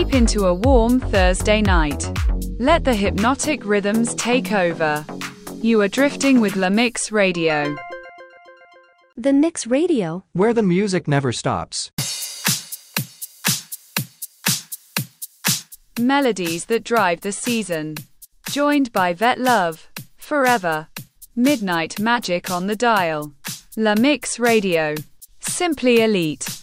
deep into a warm Thursday night. Let the hypnotic rhythms take over. You are drifting with La Mix Radio. The Mix Radio, where the music never stops. Melodies that drive the season. Joined by Vet Love. Forever. Midnight Magic on the dial. La Mix Radio. Simply elite.